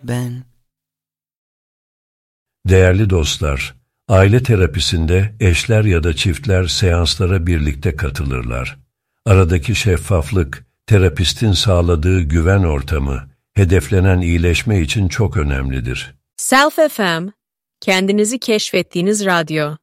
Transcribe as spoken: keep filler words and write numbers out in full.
ben. Değerli dostlar, aile terapisinde eşler ya da çiftler seanslara birlikte katılırlar. Aradaki şeffaflık, terapistin sağladığı güven ortamı, hedeflenen iyileşme için çok önemlidir. Self F M, kendinizi keşfettiğiniz radyo.